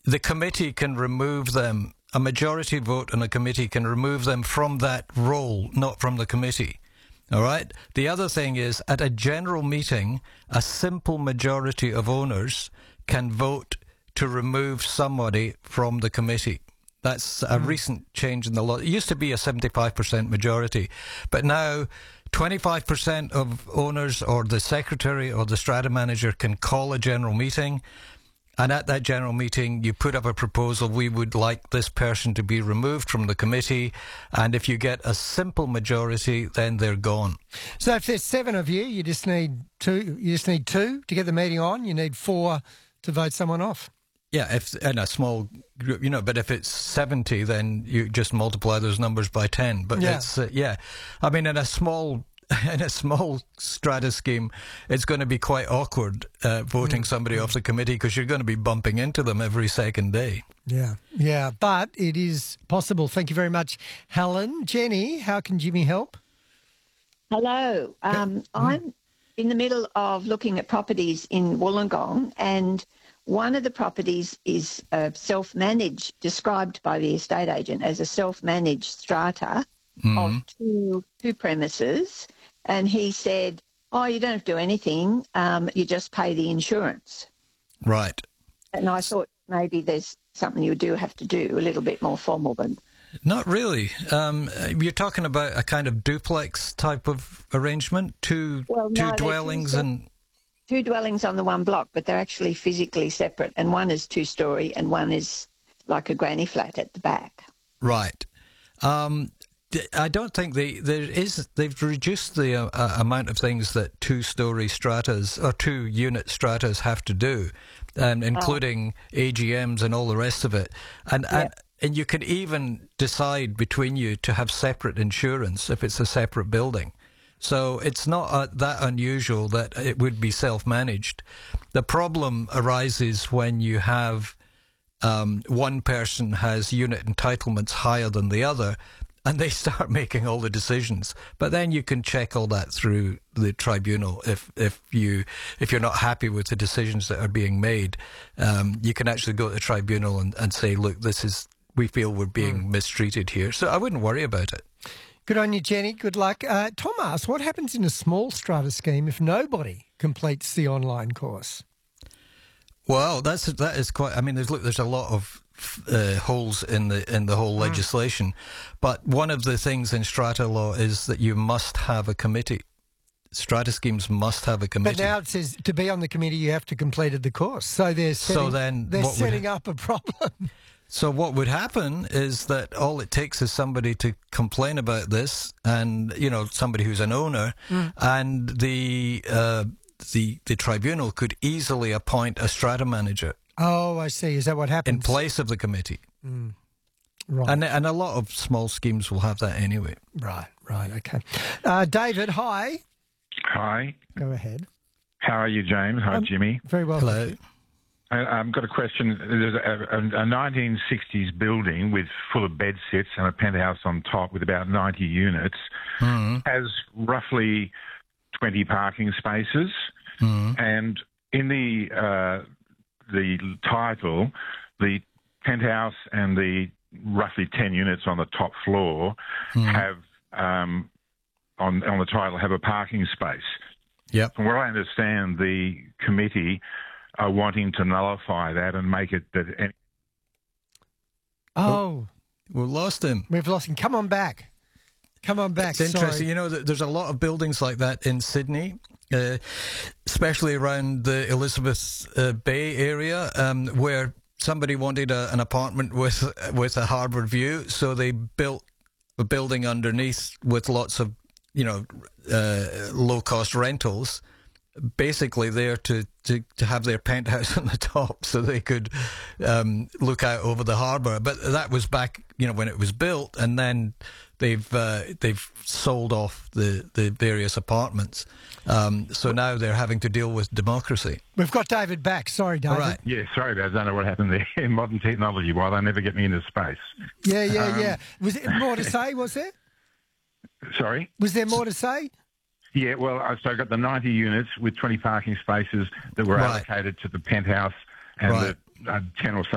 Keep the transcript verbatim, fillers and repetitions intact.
the committee can remove them. A majority vote on a committee can remove them from that role, not from the committee. All right? The other thing is, at a general meeting, a simple majority of owners can vote to remove somebody from the committee. That's a mm. recent change in the law. It used to be a seventy-five percent majority, but now twenty-five percent of owners or the secretary or the strata manager can call a general meeting. And at that general meeting, you put up a proposal, we would like this person to be removed from the committee. And if you get a simple majority, then they're gone. So if there's seven of you, you just need two, you just need two to get the meeting on. You need four to vote someone off. Yeah, if in a small group, you know, but if it's seventy, then you just multiply those numbers by ten. But yeah. it's, uh, yeah, I mean, in a small... In a small strata scheme, it's going to be quite awkward uh, voting mm. somebody off the committee because you're going to be bumping into them every second day. Yeah, yeah, but it is possible. Thank you very much, Helen. Jenny, how can Jimmy help? Hello. Um, mm. I'm in the middle of looking at properties in Wollongong, and one of the properties is uh, self-managed, described by the estate agent as a self-managed strata mm. of two, two premises. And he said, oh, you don't have to do anything, um, you just pay the insurance. Right. And I thought maybe there's something you do have to do, a little bit more formal than... Not really. Um, you're talking about a kind of duplex type of arrangement, two, well, two no, dwellings two, and... Two dwellings on the one block, but they're actually physically separate, and one is two-storey and one is like a granny flat at the back. Right. Um... I don't think they there is. They've reduced the uh, uh, amount of things that two-story stratas or two-unit stratas have to do, um, including oh. A G Ms and all the rest of it. And, yeah. and and you can even decide between you to have separate insurance if it's a separate building. So it's not uh, that unusual that it would be self-managed. The problem arises when you have um, one person has unit entitlements higher than the other, and they start making all the decisions. But then you can check all that through the tribunal. If if you if you're not happy with the decisions that are being made, um, you can actually go to the tribunal and, and say, look, this is we feel we're being mm. mistreated here. So I wouldn't worry about it. Good on you, Jenny. Good luck. Uh, Thomas, what happens in a small strata scheme if nobody completes the online course? Well, that's that is quite. I mean, there's look, there's a lot of uh, holes in the in the whole legislation, mm. but one of the things in strata law is that you must have a committee. Strata schemes must have a committee. But now it says to be on the committee, you have to completed the course. So they're setting, so then they're what setting would, up a problem. So what would happen is that all it takes is somebody to complain about this, and you know somebody who's an owner, mm. and the. Uh, The, the tribunal could easily appoint a strata manager. Oh, I see. Is that what happens? In place of the committee. Mm. Right. And, and a lot of small schemes will have that anyway. Right, right, okay. Uh, David, hi. Hi. Go ahead. How are you, James? Hi, um, Jimmy. Very well. Hello. I, I've got a question. There's a, a, a nineteen sixties building with full of bed sits and a penthouse on top with about ninety units. Mm. Has roughly twenty parking spaces, mm. and in the uh, the title, the penthouse and the roughly ten units on the top floor mm. have um, on on the title have a parking space. Yep. From what I understand, the committee are wanting to nullify that and make it that. Any- oh, we've lost him. We've lost him. Come on back. Come on back. It's interesting. Sorry. You know, there's a lot of buildings like that in Sydney, uh, especially around the Elizabeth uh, Bay area, um, where somebody wanted a, an apartment with with a harbour view, so they built a building underneath with lots of, you know, uh, low-cost rentals, basically there to, to, to have their penthouse on the top so they could um, look out over the harbour. But that was back, you know, when it was built, and then they've uh, they've sold off the, the various apartments. Um, so now they're having to deal with democracy. We've got David back. Sorry, David. All right. Yeah, sorry about that. I don't know what happened there in modern technology. Why they never get me into space. Yeah, yeah, um, yeah. Was there more to say, was there? Sorry? Was there more to say? Yeah, well, so I got the ninety units with twenty parking spaces that were right. allocated to the penthouse and right. the uh, ten or so